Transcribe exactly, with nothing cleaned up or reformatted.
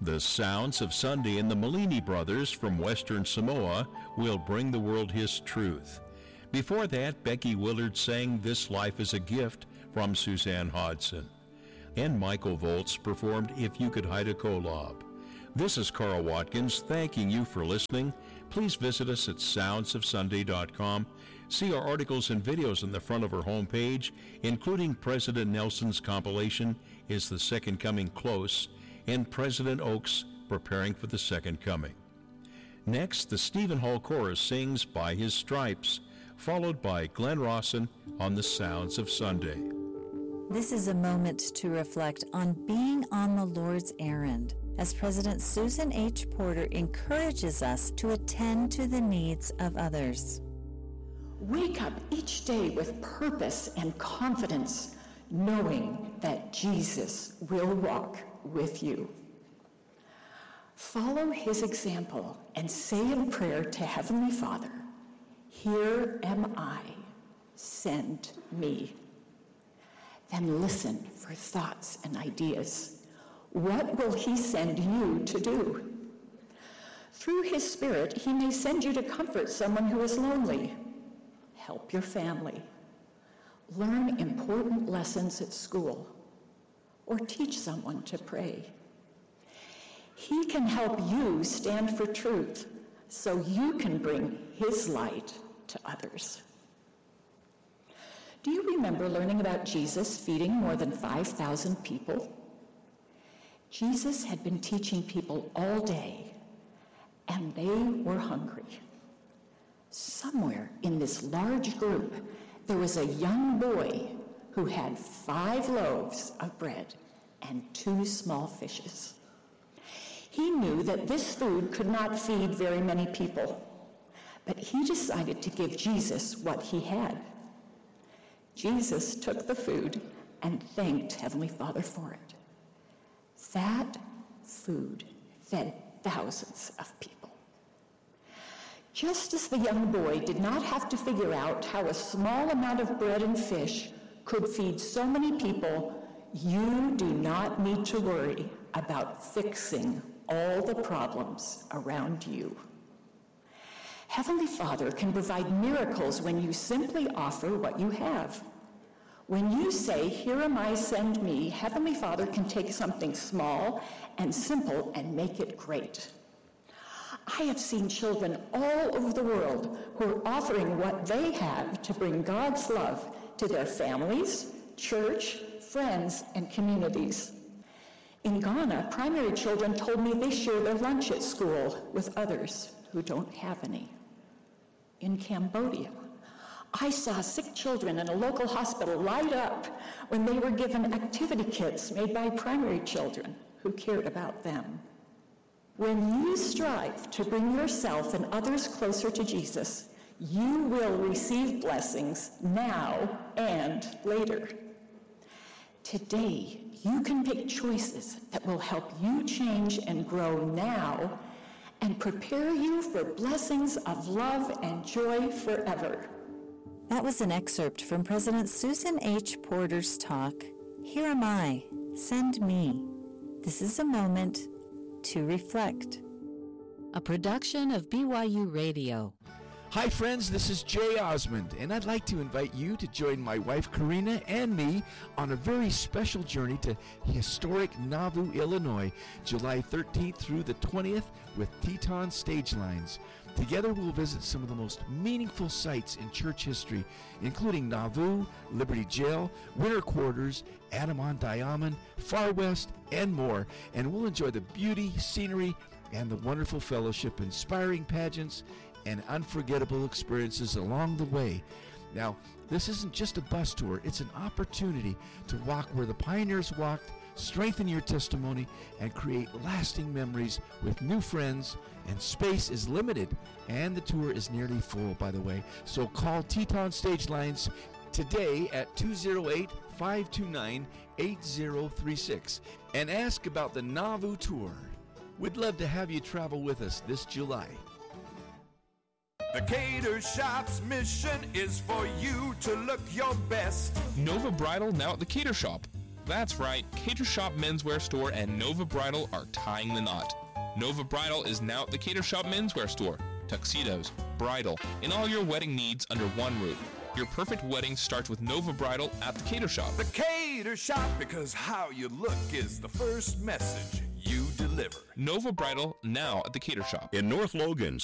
The Sounds of Sunday and the Malini Brothers from Western Samoa will bring the world His truth. Before that, Becky Willard sang This Life is a Gift from Suzanne Hodson. And Michael Volz performed If You Could Hide a Kolob. This is Carl Watkins thanking you for listening. Please visit us at sounds of sunday dot com. See our articles and videos on the front of our homepage, including President Nelson's compilation, Is the Second Coming Close? And President Oaks, Preparing for the Second Coming. Next, the Stephen Hall Chorus sings By His Stripes, followed by Glenn Rawson on the Sounds of Sunday. This is a moment to reflect on being on the Lord's errand, as President Susan H. Porter encourages us to attend to the needs of others. Wake up each day with purpose and confidence, knowing that Jesus will walk with you. Follow His example and say in prayer to Heavenly Father, "Here am I, send me." Then listen for thoughts and ideas. What will He send you to do? Through His Spirit, He may send you to comfort someone who is lonely, help your family, learn important lessons at school, or teach someone to pray. He can help you stand for truth so you can bring His light to others. Do you remember learning about Jesus feeding more than five thousand people? Jesus had been teaching people all day, and they were hungry. Somewhere in this large group, there was a young boy who had five loaves of bread and two small fishes. He knew that this food could not feed very many people, but he decided to give Jesus what he had. Jesus took the food and thanked Heavenly Father for it. That food fed thousands of people. Just as the young boy did not have to figure out how a small amount of bread and fish could feed so many people, you do not need to worry about fixing all the problems around you. Heavenly Father can provide miracles when you simply offer what you have. When you say, "Here am I, send me," Heavenly Father can take something small and simple and make it great. I have seen children all over the world who are offering what they have to bring God's love to their families, church, friends, and communities. In Ghana, primary children told me they share their lunch at school with others who don't have any. In Cambodia, I saw sick children in a local hospital light up when they were given activity kits made by primary children who cared about them. When you strive to bring yourself and others closer to Jesus, you will receive blessings now and later. Today, you can make choices that will help you change and grow now and prepare you for blessings of love and joy forever. That was an excerpt from President Susan H. Porter's talk, "Here am I, send me." This is a moment to reflect. A production of B Y U Radio. Hi friends, this is Jay Osmond, and I'd like to invite you to join my wife Karina and me on a very special journey to historic Nauvoo, Illinois, July thirteenth through the twentieth with Teton Stage Lines. Together we'll visit some of the most meaningful sites in church history, including Nauvoo, Liberty Jail, Winter Quarters, Adamant-Dioman, Far West, and more, and we'll enjoy the beauty, scenery, and the wonderful fellowship, inspiring pageants, and unforgettable experiences along the way. Now, this isn't just a bus tour, it's an opportunity to walk where the pioneers walked, strengthen your testimony, and create lasting memories with new friends. And space is limited, and the tour is nearly full, by the way. So call Teton Stage Lines today at two oh eight, five two nine, eight oh three six and ask about the Nauvoo tour. We'd love to have you travel with us this July. The Cater Shop's mission is for you to look your best. Nova Bridal now at the Cater Shop. That's right, Cater Shop Menswear Store and Nova Bridal are tying the knot. Nova Bridal is now at the Cater Shop Menswear Store. Tuxedos, bridal, and all your wedding needs under one roof. Your perfect wedding starts with Nova Bridal at the Cater Shop. The Cater Shop, because how you look is the first message you deliver. Nova Bridal now at the Cater Shop. In North Logan,